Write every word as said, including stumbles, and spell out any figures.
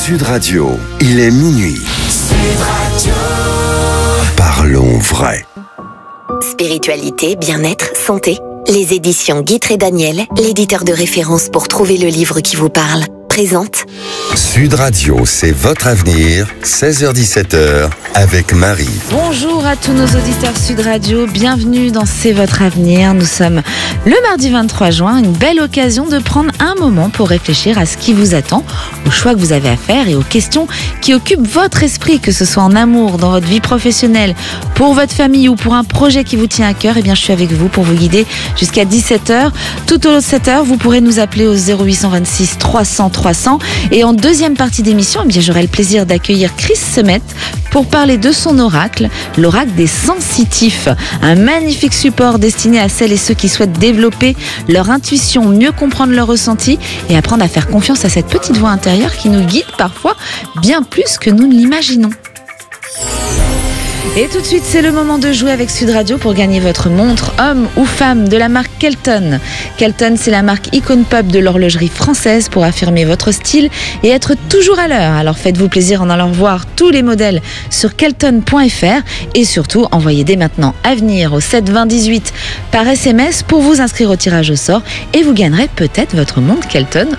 Sud Radio, il est minuit. Sud Radio. Parlons vrai. Spiritualité, bien-être, santé. Les éditions Guitre et Daniel, l'éditeur de référence pour trouver le livre qui vous parle, présente Sud Radio, c'est votre avenir, seize heures dix-sept heures, avec Marie. Bonjour à tous nos auditeurs Sud Radio, bienvenue dans C'est votre avenir. Nous sommes le mardi vingt-trois juin, une belle occasion de prendre un moment pour réfléchir à ce qui vous attend, aux choix que vous avez à faire et aux questions qui occupent votre esprit, que ce soit en amour, dans votre vie professionnelle, pour votre famille ou pour un projet qui vous tient à cœur. Eh bien, je suis avec vous pour vous guider jusqu'à dix-sept heures. Tout au long de cette heure, vous pourrez nous appeler au zéro huit cent vingt-six trois cents trois cents. Et en deuxième partie d'émission, eh bien, j'aurai le plaisir d'accueillir Chris Semet pour parler de son oracle, l'oracle des sensitifs. Un magnifique support destiné à celles et ceux qui souhaitent développer leur intuition, mieux comprendre leur ressenti et apprendre à faire confiance à cette petite voix intérieure qui nous guide parfois bien plus que nous ne l'imaginons. Et tout de suite, c'est le moment de jouer avec Sud Radio pour gagner votre montre, homme ou femme, de la marque Kelton. Kelton, c'est la marque icône pop de l'horlogerie française pour affirmer votre style et être toujours à l'heure. Alors faites-vous plaisir en allant voir tous les modèles sur kelton point f r et surtout envoyez dès maintenant Avenir au sept vingt dix-huit par S M S pour vous inscrire au tirage au sort et vous gagnerez peut-être votre montre Kelton